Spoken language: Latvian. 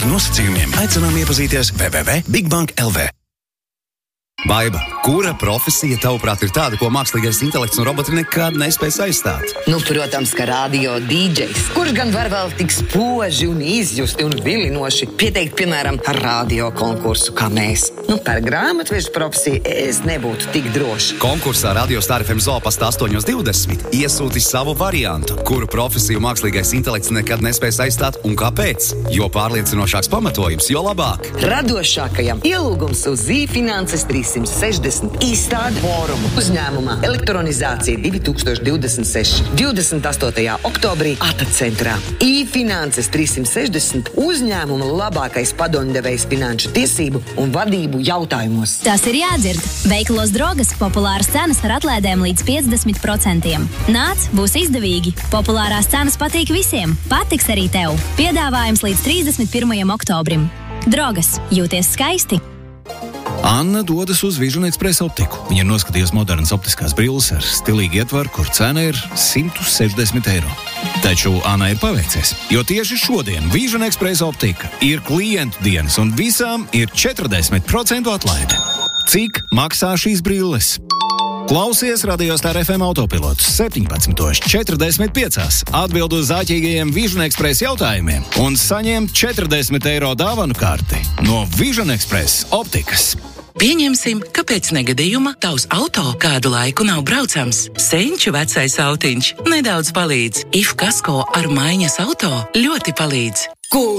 Par nosacījumiem aicinām iepazīties www.bigbank.lv. Baiba, kura profesija, tavuprāt, ir tāda, ko mākslīgais intelekts un roboti nekad nespēs aizstāt? Protams, ka radio dīdžejs, kurš gan var vēl tik spoži un izjusti un vilinoši pieteikt, piemēram, radio konkursu, kā mēs. Par grāmatvežu profesiju es nebūtu tik droši. Konkursā Radio Star FM Zopasta 8.20 iesūti savu variantu, kuru profesiju mākslīgais intelekts nekad nespēs aizstāt un kāpēc. Jo pārliecinošāks pamatojums, jo labāk. Radošākajam ielūgums uz Zīfinanses 360 izstādi fórumu uzņēmumā Elektronizācija 2026. 28. oktobrī Atacentrā. Zīfinanses 360 uzņēmuma labākais padomdevējs finanšu tiesību un vadību jautājumos. Tas ir jādzird. Veikalos Drogas populāras cenas ar atlaidēm līdz 50%. Nāc, būs izdevīgi. Populārās cenas patīk visiem. Patiks arī tev. Piedāvājums līdz 31. oktobrim. Drogas. Jūties skaisti. Anna dodas uz Vision Express optiku. Viņa ir noskatījusi modernas optiskās brilles ar stilīgu ietvaru, kur cena ir 160 eiro. Taču Anna ir paveicies, jo tieši šodien Vision Express optika ir klientu dienas un visām ir 40% atlaide. Cik maksā šīs brilles? Klausies Radio Star FM autopilotus 17.45. Atbild uz āķīgajiem Vision Express jautājumiem un saņem 40 eiro dāvanu karti no Vision Express optikas. Pieņemsim, ka pēc negadījuma tavs auto kādu laiku nav braucams. Senču vecais autiņš nedaudz palīdz. IF Kasko ar maiņas auto ļoti palīdz.